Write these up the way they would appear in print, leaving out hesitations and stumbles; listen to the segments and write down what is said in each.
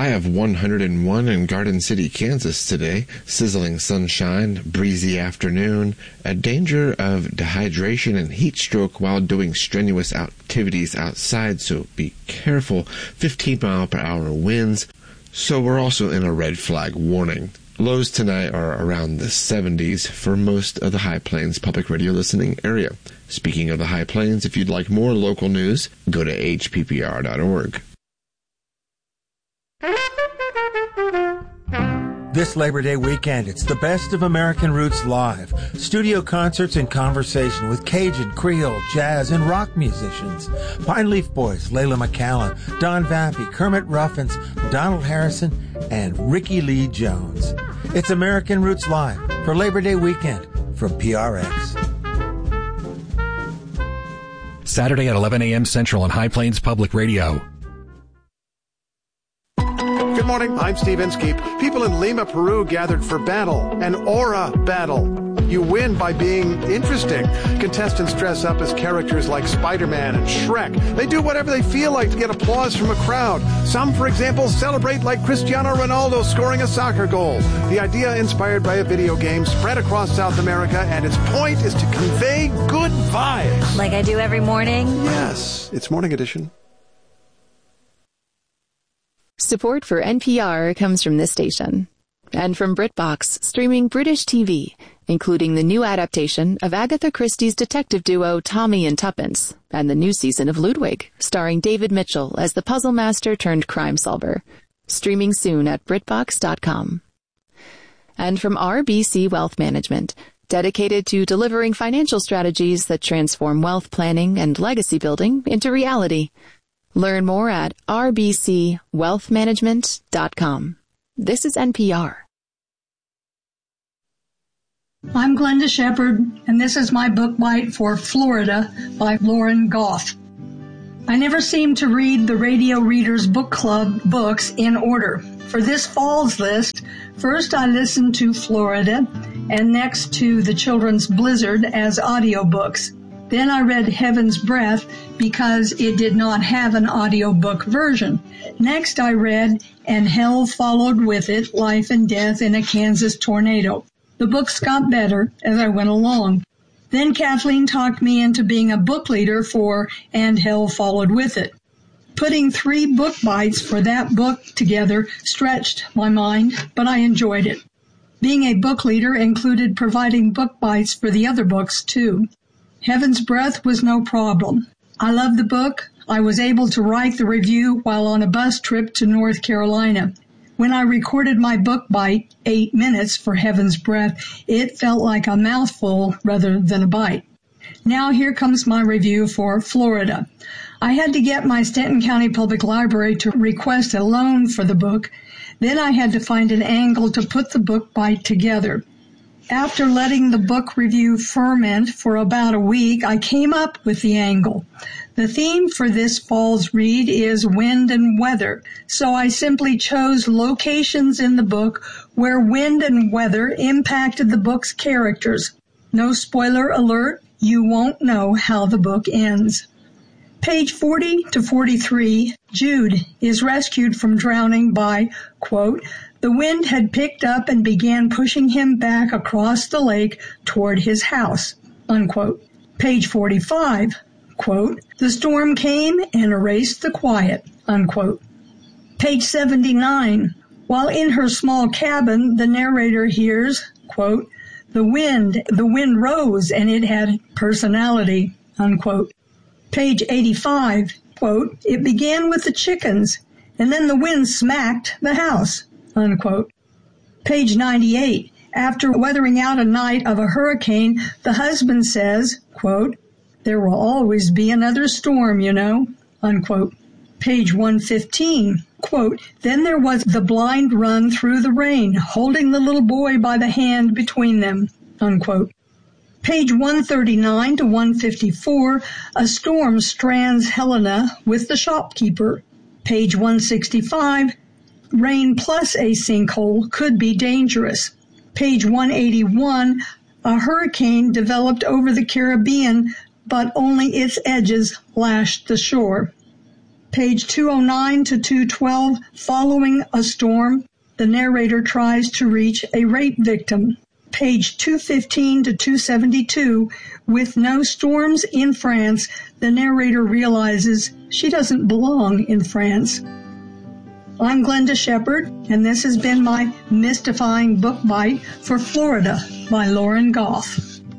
high of 101 in Garden City, Kansas today. Sizzling sunshine, breezy afternoon, a danger of dehydration and heat stroke while doing strenuous activities outside, so be careful. 15-mile-per-hour winds, so we're also in a red flag warning. Lows tonight are around the 70s for most of the High Plains public radio listening area. Speaking of the High Plains, if you'd like more local news, go to hppr.org. This Labor Day weekend, it's the Best of American Roots Live. Studio concerts and conversation with Cajun, Creole, jazz, and rock musicians. Pine Leaf Boys, Layla McCallan, Don Vappy, Kermit Ruffins, Donald Harrison, and Ricky Lee Jones. It's American Roots Live for Labor Day weekend from PRX. Saturday at 11 a.m. Central on High Plains Public Radio. Good morning, I'm Steve Inskeep. People in Lima, Peru gathered for battle, an aura battle. You win by being interesting. Contestants dress up as characters like Spider-Man and Shrek. They do whatever they feel like to get applause from a crowd. Some, for example, celebrate like Cristiano Ronaldo scoring a soccer goal. The idea inspired by a video game spread across South America, and its point is to convey good vibes. Like I do every morning? Yes, it's Morning Edition. Support for NPR comes from this station and from BritBox, streaming British TV, including the new adaptation of Agatha Christie's detective duo Tommy and Tuppence and the new season of Ludwig, starring David Mitchell as the puzzle master turned crime solver. Streaming soon at BritBox.com. And from RBC Wealth Management, dedicated to delivering financial strategies that transform wealth planning and legacy building into reality. Learn more at rbcwealthmanagement.com. This is NPR. I'm Glenda Shepard, and this is my book bite for Florida by Lauren Goff. I never seem to read the Radio Readers Book Club books in order. For this fall's list, first I listened to Florida, and next to The Children's Blizzard as audiobooks. Then I read Heaven's Breath because it did not have an audiobook version. Next I read And Hell Followed With It, Life and Death in a Kansas Tornado. The books got better as I went along. Then Kathleen talked me into being a book leader for And Hell Followed With It. Putting 3 book bites for that book together stretched my mind, but I enjoyed it. Being a book leader included providing book bites for the other books, too. Heaven's Breath was no problem. I loved the book. I was able to write the review while on a bus trip to North Carolina. When I recorded my book bite, 8 minutes for Heaven's Breath, it felt like a mouthful rather than a bite. Now here comes my review for Florida. I had to get my Stanton County Public Library to request a loan for the book. Then I had to find an angle to put the book bite together. After letting the book review ferment for about a week, I came up with the angle. The theme for this fall's read is wind and weather, so I simply chose locations in the book where wind and weather impacted the book's characters. No spoiler alert, you won't know how the book ends. Page 40 to 43, Jude is rescued from drowning by, quote, the wind had picked up and began pushing him back across the lake toward his house, unquote. Page 45, quote, the storm came and erased the quiet, unquote. Page 79, while in her small cabin, the narrator hears, quote, the wind rose and it had personality, unquote. Page 85, quote, it began with the chickens and then the wind smacked the house, unquote. Page 98, after weathering out a night of a hurricane, the husband says, quote, there will always be another storm, you know, unquote. Page 115, quote, then there was the blind run through the rain, holding the little boy by the hand between them, unquote. Page 139 to 154, a storm strands Helena with the shopkeeper. Page 165, rain plus a sinkhole could be dangerous. Page 181, a hurricane developed over the Caribbean, but only its edges lashed the shore. Page 209 to 212, following a storm, the narrator tries to reach a rape victim. Page 215 to 272, with no storms in France, the narrator realizes she doesn't belong in France. I'm Glenda Shepard, and this has been my mystifying book bite for Florida by Lauren Goff.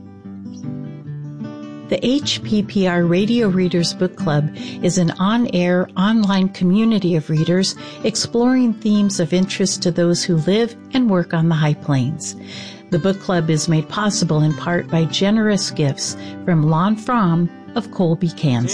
The HPPR Radio Readers Book Club is an on-air, online community of readers exploring themes of interest to those who live and work on the High Plains. The book club is made possible in part by generous gifts from Lon Fromm of Colby, Kansas.